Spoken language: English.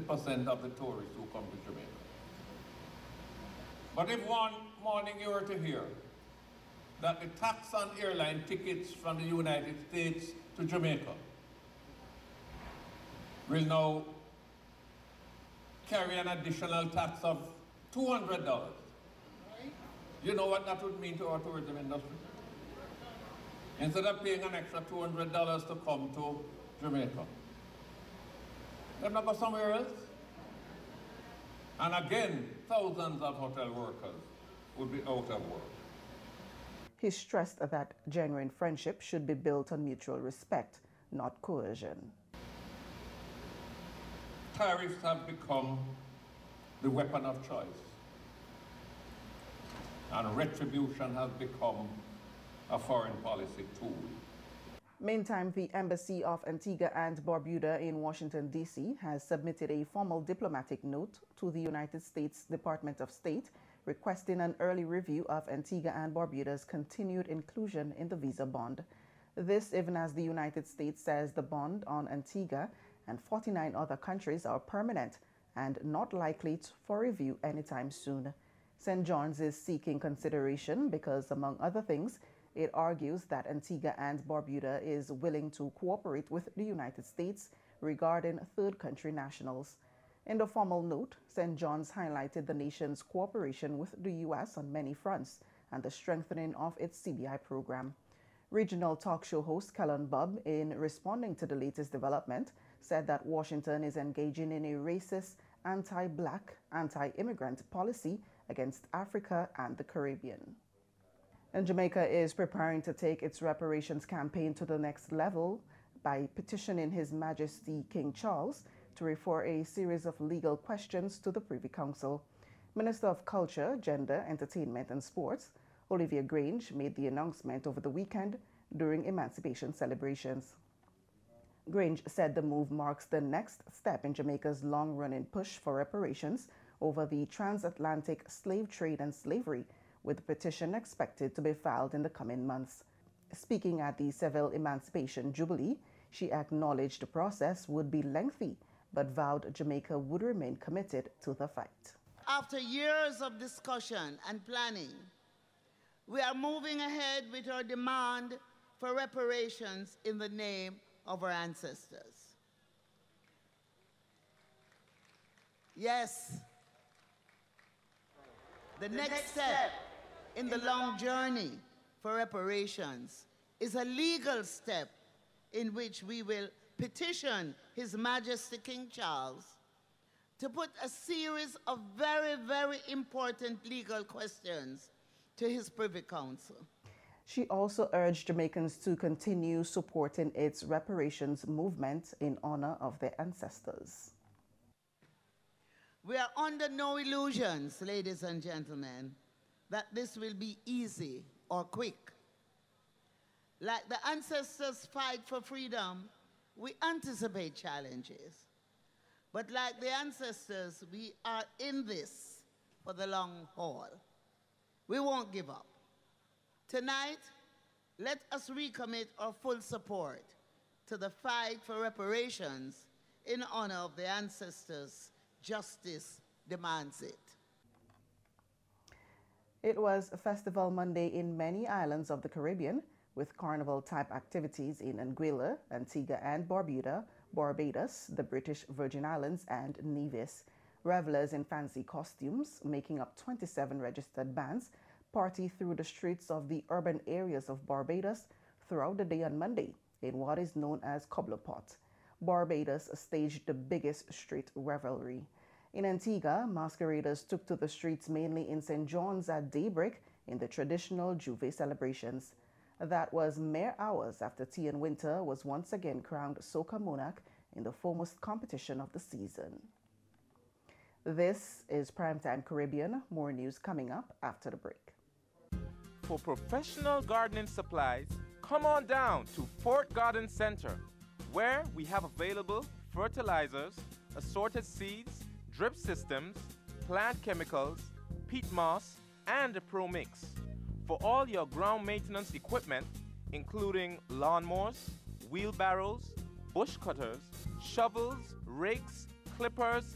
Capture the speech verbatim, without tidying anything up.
percent of the tourists who come to Jamaica. But if one morning you were to hear that the tax on airline tickets from the United States to Jamaica will now carry an additional tax of two hundred dollars, you know what that would mean to our tourism industry? Instead of paying an extra two hundred dollars to come to Jamaica, they're not go somewhere else. And again, thousands of hotel workers would be out of work. He stressed that genuine friendship should be built on mutual respect, not coercion. Tariffs have become the weapon of choice, and retribution has become a foreign policy tool. Meantime, the Embassy of Antigua and Barbuda in Washington, D C has submitted a formal diplomatic note to the United States Department of State requesting an early review of Antigua and Barbuda's continued inclusion in the visa bond. This even as the United States says the bond on Antigua and forty-nine other countries are permanent and not likely for review anytime soon. Saint John's is seeking consideration because, among other things, it argues that Antigua and Barbuda is willing to cooperate with the United States regarding third country nationals. In the formal note, Saint John's highlighted the nation's cooperation with the U S on many fronts and the strengthening of its C B I program. Regional talk show host Kellen Bubb, in responding to the latest development, said that Washington is engaging in a racist, anti-black, anti-immigrant policy against Africa and the Caribbean. And Jamaica is preparing to take its reparations campaign to the next level by petitioning His Majesty King Charles to refer a series of legal questions to the Privy Council. Minister of Culture, Gender, Entertainment and Sports, Olivia Grange, made the announcement over the weekend during emancipation celebrations. Grange said the move marks the next step in Jamaica's long-running push for reparations over the transatlantic slave trade and slavery, with the petition expected to be filed in the coming months. Speaking at the Seville Emancipation Jubilee, she acknowledged the process would be lengthy, but vowed Jamaica would remain committed to the fight. After years of discussion and planning, we are moving ahead with our demand for reparations in the name of our ancestors. Yes, the, the next, next step in the long journey for reparations is a legal step in which we will petition His Majesty King Charles to put a series of very, very important legal questions to his Privy Council. She also urged Jamaicans to continue supporting its reparations movement in honor of their ancestors. We are under no illusions, ladies and gentlemen, that this will be easy or quick. Like the ancestors' fight for freedom, we anticipate challenges. But like the ancestors, we are in this for the long haul. We won't give up. Tonight, let us recommit our full support to the fight for reparations in honor of the ancestors. Justice demands it. It was a Festival Monday in many islands of the Caribbean, with carnival-type activities in Anguilla, Antigua and Barbuda, Barbados, the British Virgin Islands, and Nevis. Revelers in fancy costumes, making up twenty-seven registered bands, party through the streets of the urban areas of Barbados throughout the day on Monday in what is known as Cobbler Pot. Barbados staged the biggest street revelry. In Antigua, masqueraders took to the streets mainly in Saint John's at daybreak in the traditional Juve celebrations. That was mere hours after Tian Winter was once again crowned Soca Monarch in the foremost competition of the season. This is Primetime Caribbean. More news coming up after the break. For professional gardening supplies, come on down to Fort Garden Center, where we have available fertilizers, assorted seeds, drip systems, plant chemicals, peat moss, and a Pro Mix. For all your ground maintenance equipment, including lawnmowers, wheelbarrows, bush cutters, shovels, rakes, clippers,